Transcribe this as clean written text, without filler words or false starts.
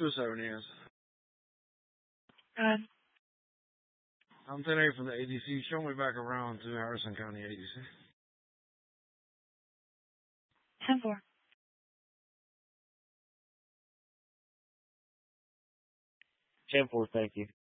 270, yes. Good. I'm 10-8 from the ADC. Show me back around to Harrison County ADC. 10-4. 10-4, thank you.